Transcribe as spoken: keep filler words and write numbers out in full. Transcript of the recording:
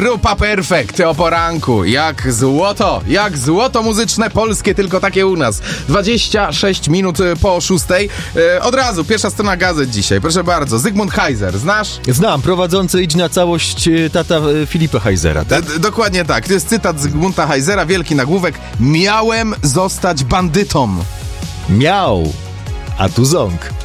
Grupa Perfekt o poranku. Jak złoto, jak złoto muzyczne polskie, tylko takie u nas. dwadzieścia sześć minut po szóstej. E, od razu, pierwsza strona gazet dzisiaj. Proszę bardzo, Zygmunt Heiser, znasz? Znam, prowadzący Idź na całość tata Filipa Heisera, tak? D- dokładnie tak. To jest cytat Zygmunta Heisera, wielki nagłówek. Miałem zostać bandytą. Miał, a tu ząg.